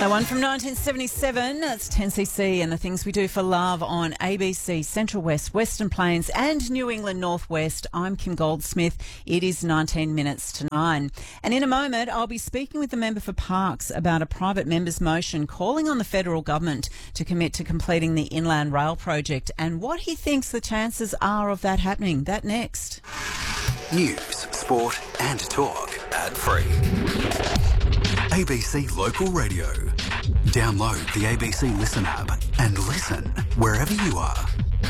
The one from 1977, that's 10cc and the things we do for love on ABC, Central West, Western Plains and New England Northwest. I'm Kim Goldsmith. It is 19 minutes to 9. And in a moment, I'll be speaking with the member for Parkes about a private member's motion calling on the federal government to commit to completing the Inland Rail project and what he thinks the chances are of that happening. That next. News, sport and talk ad-free. ABC Local Radio. Download the ABC Listen app and listen wherever you are.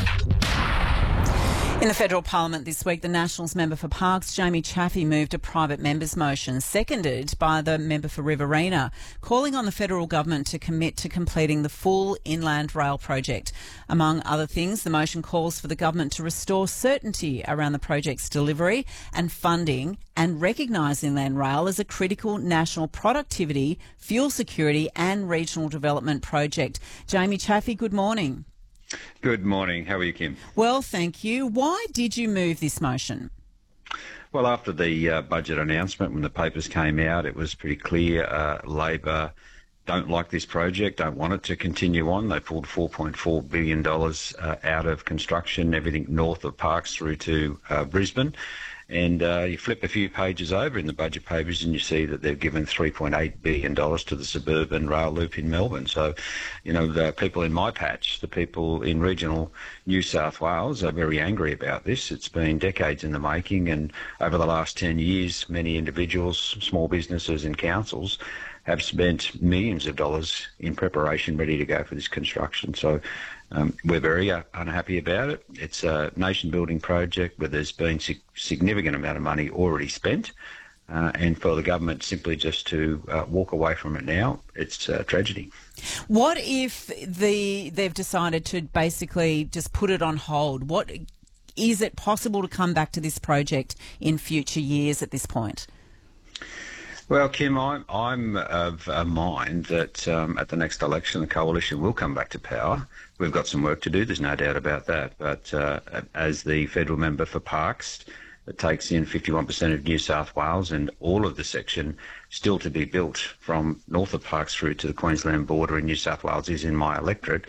In the federal parliament this week, the Nationals member for Parkes, Jamie Chaffey, moved a private member's motion, seconded by the member for Riverina, calling on the federal government to commit to completing the full Inland Rail project. Among other things, the motion calls for the government to restore certainty around the project's delivery and funding and recognise Inland Rail as a critical national productivity, fuel security and regional development project. Jamie Chaffey, good morning. Good morning. How are you, Kim? Well, thank you. Why did you move this motion? Well, after the budget announcement, when the papers came out, it was pretty clear Labor don't like this project, don't want it to continue on. They pulled $4.4 billion out of construction, everything north of Parkes through to Brisbane. And you flip a few pages over in the budget papers and you see that they've given $3.8 billion to the suburban rail loop in Melbourne. So, you know, the people in my patch, the people in regional New South Wales are very angry about this. It's been decades in the making, and over the last 10 years, many individuals, small businesses and councils have spent millions of dollars in preparation ready to go for this construction. So we're very unhappy about it. It's a nation-building project where there's been significant amount of money already spent, and for the government simply just to walk away from it now, it's a tragedy. What if they've decided to basically just put it on hold? Is it possible to come back to this project in future years at this point? Well, Kim, I'm of a mind that at the next election, the coalition will come back to power. We've got some work to do, there's no doubt about that. But as the federal member for Parkes, it takes in 51% of New South Wales and all of the section still to be built from north of Parkes through to the Queensland border in New South Wales is in my electorate.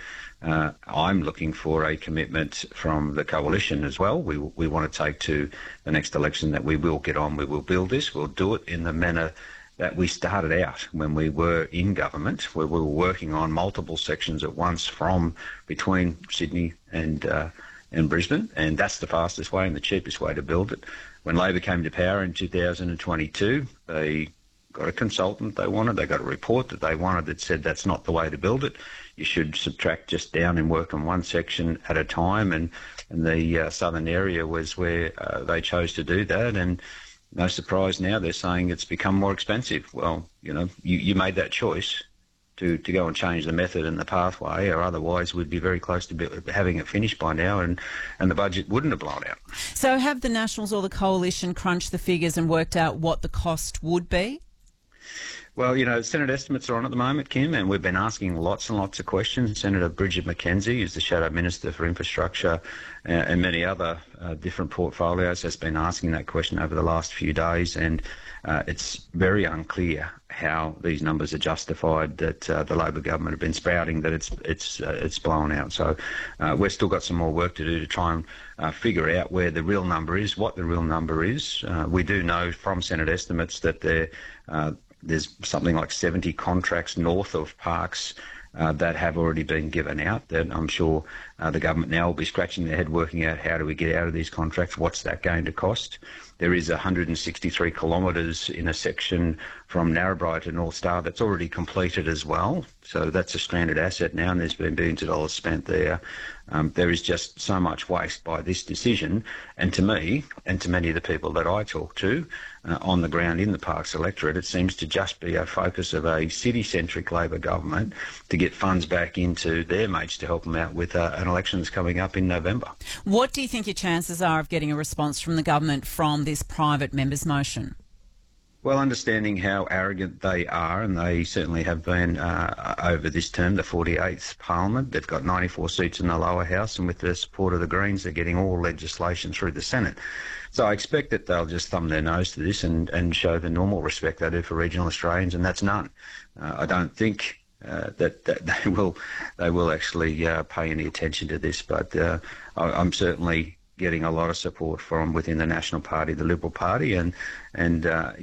I'm looking for a commitment from the coalition as well. We want to take to the next election that we will get on, we will build this, we'll do it in the manner that we started out when we were in government, where we were working on multiple sections at once from between Sydney and Brisbane, and that's the fastest way and the cheapest way to build it. When Labor came to power in 2022, they got a consultant they wanted, they got a report that they wanted that said that's not the way to build it. You should subtract just down and work on one section at a time, and the southern area was where they chose to do that, and no surprise now they're saying it's become more expensive. Well, you know, you made that choice to go and change the method and the pathway, or otherwise we'd be very close to having it finished by now, and the budget wouldn't have blown out. So have the Nationals or the Coalition crunched the figures and worked out what the cost would be? Well, you know, Senate estimates are on at the moment, Kim, and we've been asking lots and lots of questions. Senator Bridget McKenzie, who's the Shadow Minister for Infrastructure and many other different portfolios, has been asking that question over the last few days, and it's very unclear how these numbers are justified that the Labor government have been spouting that it's blown out. So we've still got some more work to do to try and figure out where the real number is, what the real number is. We do know from Senate estimates that there's something like 70 contracts north of Parkes that have already been given out, that I'm sure the government now will be scratching their head working out how do we get out of these contracts, what's that going to cost. There is 163 kilometres in a section from Narrabri to North Star that's already completed as well, so that's a stranded asset now, and there's been billions of dollars spent there. There is just so much waste by this decision, and to me, and to many of the people that I talk to on the ground in the Parkes electorate, it seems to just be a focus of a city-centric Labor government to get funds back into their mates to help them out with an election that's coming up in November. What do you think your chances are of getting a response from the government from this private member's motion? Well, understanding how arrogant they are, and they certainly have been over this term, the 48th Parliament. They've got 94 seats in the lower house, and with the support of the Greens, they're getting all legislation through the Senate. So I expect that they'll just thumb their nose to this and show the normal respect they do for regional Australians, and that's none. I don't think that they will actually pay any attention to this. But I'm certainly getting a lot of support from within the National Party, the Liberal Party, and